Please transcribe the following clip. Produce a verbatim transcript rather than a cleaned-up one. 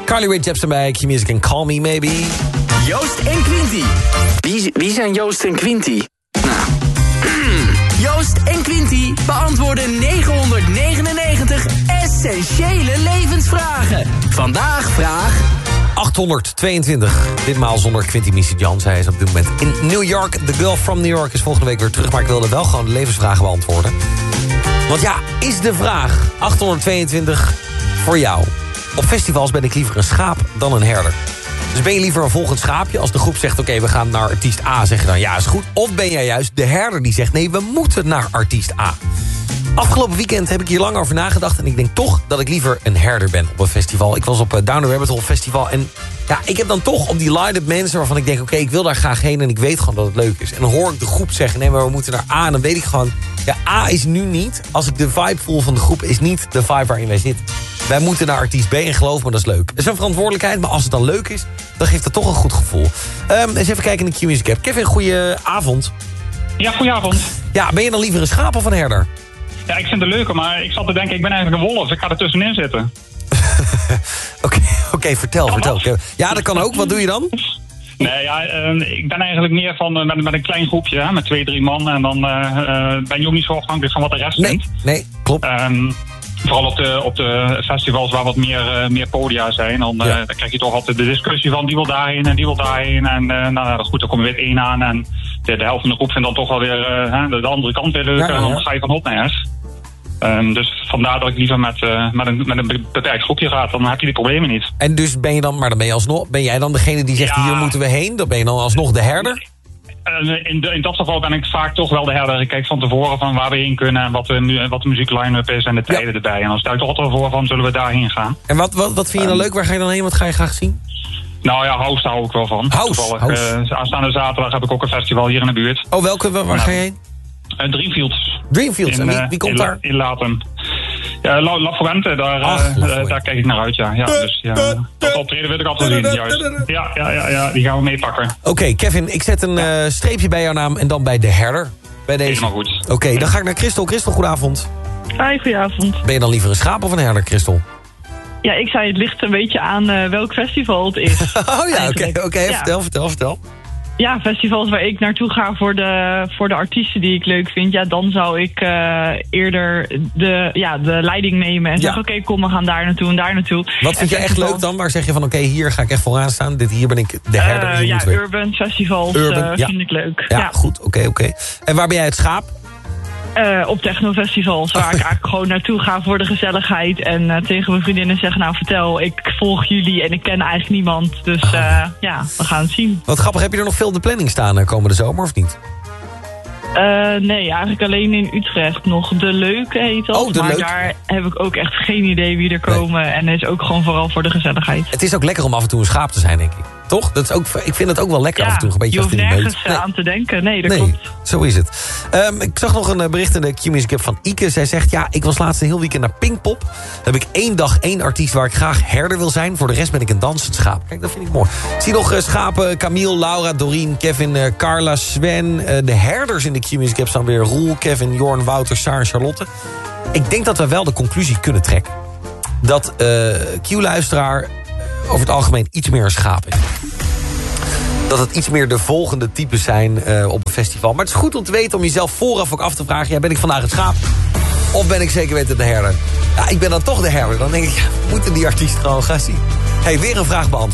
Carly Rae Jepsen bij Q-Music en Call Me Maybe. Joost en Quinty. Wie, wie zijn Joost en Quinty? Nou... Joost en Quinty beantwoorden negenhonderdnegenennegentig essentiële levensvragen. Vandaag vraag... achthonderdtweeëntwintig. Ditmaal zonder Quinty Misijan. Zij is op dit moment in New York. The Girl from New York is volgende week weer terug. Maar ik wilde wel gewoon de levensvragen beantwoorden. Want ja, is de vraag achthonderdtweeëntwintig voor jou. Op festivals ben ik liever een schaap dan een herder. Dus ben je liever een volgend schaapje? Als de groep zegt, oké, okay, we gaan naar artiest A, zeg je dan ja, is goed. Of ben jij juist de herder die zegt, nee, we moeten naar artiest A. Afgelopen weekend heb ik hier lang over nagedacht... en ik denk toch dat ik liever een herder ben op een festival. Ik was op uh, Down the Rabbit Hole Festival... en ja, ik heb dan toch op die line-up mensen waarvan ik denk... oké, okay, ik wil daar graag heen en ik weet gewoon dat het leuk is. En dan hoor ik de groep zeggen, nee, maar we moeten naar A... en dan weet ik gewoon, ja, A is nu niet... als ik de vibe voel van de groep, is niet de vibe waarin wij zitten. Wij moeten naar artiest B en geloof me, dat is leuk. Het is een verantwoordelijkheid, maar als het dan leuk is... dan geeft het toch een goed gevoel. Um, eens even kijken in de Q-Music app. Kevin, goeie avond. Ja, goedenavond. Ja, ben je dan liever een schaap of een herder? Ja, ik vind het leuker, maar ik zat te denken, ik ben eigenlijk een wolf. Ik ga er tussenin zitten. Oké, okay, okay, vertel, kan vertel. Dat? Ja, dat kan ook. Wat doe je dan? Nee, ja, uh, ik ben eigenlijk meer van uh, met, met een klein groepje, hè, met twee, drie man. En dan uh, uh, ben je ook niet zo afhankelijk van wat de rest nee, vindt. Nee, klopt. Um, vooral op de, op de festivals waar wat meer, uh, meer podia zijn. Dan, uh, ja. dan krijg je toch altijd de discussie van die wil daarheen en die wil daarheen. En uh, nou goed, dan kom je weer één aan. En de, de helft van de groep vindt dan toch wel weer uh, de, de andere kant weer leuk. Ja, ja. En dan ga je van op naar huis. Um, dus vandaar dat ik liever met, uh, met, een, met een beperkt groepje ga. Dan heb je die problemen niet. En dus ben je dan, maar dan ben je alsnog, ben jij dan degene die zegt, ja, hier moeten we heen? Dan ben je dan alsnog de herder? Uh, in, de, in dat geval ben ik vaak toch wel de herder. Ik kijk van tevoren van waar we heen kunnen en wat de, wat de muziekline-up is en de tijden ja. erbij. En dan stel ik toch altijd voor van, zullen we daarheen gaan? En wat, wat, wat vind je dan um, leuk? Waar ga je dan heen? Wat ga je graag zien? Nou ja, House hou ik wel van. House? House. Uh, aanstaande zaterdag heb ik ook een festival hier in de buurt. Oh, welke? Waar, waar ga je heen? Uh, Dreamfields. Dreamfields, in, en wie, wie komt in, daar? In Latem. Ja, La, La Fuente, daar, Ach, uh, uh, daar kijk ik naar uit, ja. ja dus ja, dat optreden wil ik altijd zien, juist. Ja, ja, ja, ja, die gaan we meepakken. Oké, okay, Kevin, ik zet een ja. uh, streepje bij jouw naam en dan bij de herder. Bij deze. Helemaal goed. Oké, okay, dan ga ik naar Christel. Christel, goedenavond. Hi, goedenavond. Ben je dan liever een schaap of een herder, Christel? Ja, ik zei het ligt een beetje aan uh, welk festival het is. Oh ja, oké, okay, okay, ja. vertel, vertel, vertel. Ja, festivals waar ik naartoe ga voor de, voor de artiesten die ik leuk vind... ja, dan zou ik uh, eerder de, ja, de leiding nemen en ja. zeggen... oké, okay, kom, we gaan daar naartoe en daar naartoe. Wat vind je echt leuk dan? Waar zeg je van, oké, okay, hier ga ik echt vooraan staan. Dit, hier ben ik de herder. Uh, ja, urban festivals Urban, uh, ja. vind ik leuk. Ja, ja. goed, oké, okay, oké. Okay. En waar ben jij het schaap? Uh, op technofestivals, waar ik eigenlijk gewoon naartoe ga voor de gezelligheid. En uh, tegen mijn vriendinnen zeggen, nou vertel, ik volg jullie en ik ken eigenlijk niemand. Dus uh, ja, we gaan het zien. Wat grappig, heb je er nog veel op de planning staan komende zomer of niet? Uh, nee, eigenlijk alleen in Utrecht nog. De Leuke heet dat. Oh, de maar Leuke. Daar heb ik ook echt geen idee wie er komen. Nee. En het is ook gewoon vooral voor de gezelligheid. Het is ook lekker om af en toe een schaap te zijn, denk ik. Toch? Dat is ook, ik vind het ook wel lekker ja, af en toe. Een beetje je hoeft nergens nee. aan te denken. Nee, dat nee, klopt. Zo is het. Um, ik zag nog een bericht in de Q-Music app van Ike. Zij zegt, ja, ik was laatst een heel weekend naar Pinkpop. Dan heb ik één dag één artiest waar ik graag herder wil zijn. Voor de rest ben ik een dansend schaap. Kijk, dat vind ik mooi. Ik zie nog uh, schapen, Camille, Laura, Doreen, Kevin, uh, Carla, Sven. Uh, de herders in de Q-Music app staan weer Roel, Kevin, Jorn, Wouter, Saar en Charlotte. Ik denk dat we wel de conclusie kunnen trekken. Dat uh, Q-luisteraar over het algemeen iets meer een schaap is. Dat het iets meer de volgende types zijn uh, op een festival. Maar het is goed om te weten, om jezelf vooraf ook af te vragen... ja, ben ik vandaag het schaap? Of ben ik zeker weten de herder? Ja, ik ben dan toch de herder. Dan denk ik, ja, we moeten die artiest gewoon gaan zien. Hey, weer een vraag beantwoord.